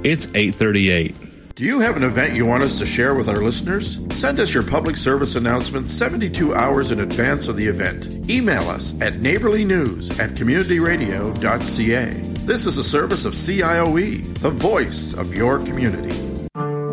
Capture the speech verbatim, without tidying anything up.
It's eight thirty-eight. Do you have an event you want us to share with our listeners? Send us your public service announcement seventy-two hours in advance of the event. Email us at neighborlynews at community radio dot c a. This is a service of C I O E, the voice of your community.